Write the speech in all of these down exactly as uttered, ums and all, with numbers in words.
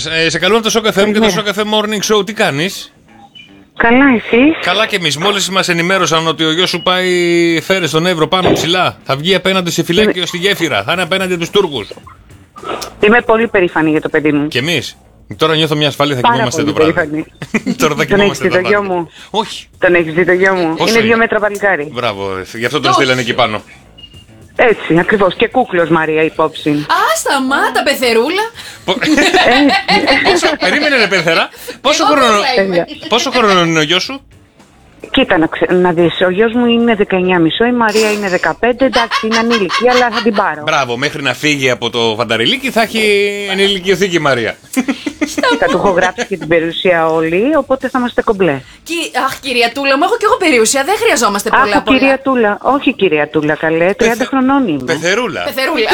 Ε, σε καλούμε από το Σοκ εφ εμ και το Σοκ εφ εμ Morning Show. Τι κάνεις? Καλά, εσείς? Καλά και εμείς. Μόλις μας ενημέρωσαν ότι ο γιος σου πάει φέρε στον Εύρο πάνω ψηλά. Θα βγει απέναντι σε φυλάκιο Είμαι... στη γέφυρα. Θα είναι απέναντι από τους Τούρκους. Είμαι πολύ περήφανη για το παιδί μου. Και εμείς. Τώρα νιώθω μια ασφαλή, θα κοιμόμαστε το βράδυ. Τώρα θα κοιμόμαστε το βράδυ. Μου. Όχι. Τον έχεις δει το γιο μου? Όσο είναι δύο μέτρα παλικάρι. Μπράβο, γι' αυτό τον στείλανε εκεί πάνω. Έτσι, ακριβώς. Και κούκλος, Μαρία, υπόψη. Α, σταμάτα, πεθερούλα. Περίμενε ρε πεθερά. Πόσο χρόνο είναι ο γιος σου? Κοίτα να, ξε... να δεις, ο γιος μου είναι δεκαεννιά και μισό, η Μαρία είναι δεκαπέντε, εντάξει είναι ανήλικη, αλλά θα την πάρω. Μπράβο, μέχρι να φύγει από το φανταριλίκι θα έχει ενηλικιωθεί και η Μαρία. Κοίτα, του έχω γράψει και την περιουσία όλη, οπότε θα είμαστε κομπλέ. Κι... Αχ, κυρία Τούλα, μου έχω κι εγώ περιουσία, δεν χρειαζόμαστε πολλά. Αχ, πολλά. Κυρία Τούλα, όχι κυρία Τούλα, καλέ, τριάντα Πεθε... χρονών είμαι. Πεθερούλα. Πεθερούλα.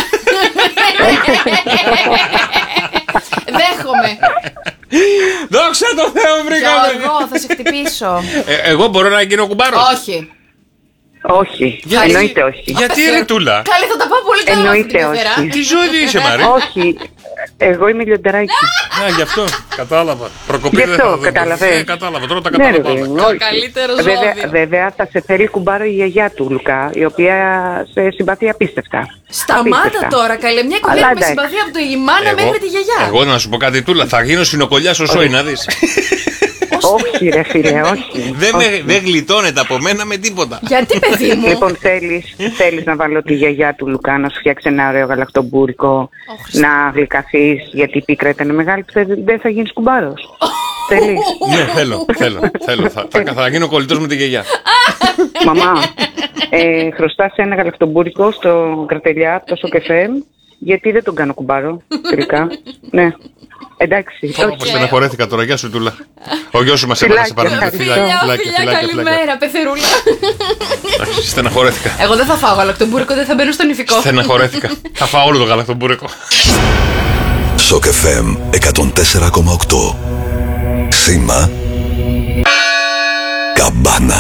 Δέχομαι. Δόξα τω Θεώ, βρήκαμε. Εγώ θα σε χτυπήσω. ε, Εγώ μπορώ να γίνω κουμπάρος? Όχι. Όχι, γιατί, εννοείται όχι. Γιατί ρε Τούλα? Καλή, θα τα πάω πολύ καλά. Εννοείται όχι. Τι ζωή είσαι, Μαρή? Όχι. Εγώ είμαι λιοντεράκι. Α, γι' αυτό. Κατάλαβα. Προκοπή γι' αυτό, κατάλαβε. Ε, κατάλαβα. Τώρα τα κατάλαβα. Ναι, το καλύτερο ζώδιο. Βέβαια, βέβαια θα σε θέλει κουμπάρο η γιαγιά του, Λουκά, η οποία σε συμπαθεί απίστευτα. Σταμάτα απίστευτα. Τώρα, καλέ. Μια κουβέντα με συμπαθεί από το η μάνα μέχρι τη γιαγιά. Εγώ να σου πω κάτι, Τούλα. Θα γίνω συνοκολλιάς ο Σόι, να δεις. Όχι ρε φίλε, όχι. Δεν, με, δεν γλιτώνεται από μένα με τίποτα. Γιατί παιδί μου? Λοιπόν θέλεις, θέλεις να βάλω τη γιαγιά του Λουκά να σου φτιάξει ένα ωραίο γαλακτομπούρικο, να γλυκαθείς, γιατί η πίκρα ήταν μεγάλη, δεν θα γίνεις κουμπάρος. Θέλεις? Ναι, θέλω, θέλω, θέλω. Θα, θα, θα γίνω κολλητός με τη γιαγιά. Μαμά, ε, χρωστάς ένα γαλακτομπούρικο στο Κρατελιά, το Σοκ εφ εμ, γιατί δεν τον κάνω κουμπάρο, τελικά. Ναι. Εντάξει. Όπως στεναχωρέθηκα τώρα, γεια σου Τούλα. Ο γιος σου μας έβαλε σε παραμύθια. Φιλιά, φιλιά, καλημέρα, πεθερούλα. Στεναχωρέθηκα. Εγώ δεν θα φάω γαλακτομπούρικο, δεν θα μπαίνω στο νηφικό. Στεναχωρέθηκα. Θα φάω όλο το γαλακτομπούρικο. Σοκ εφ εμ εκατόν τέσσερα κόμμα οκτώ. Σήμα Καμπάνα.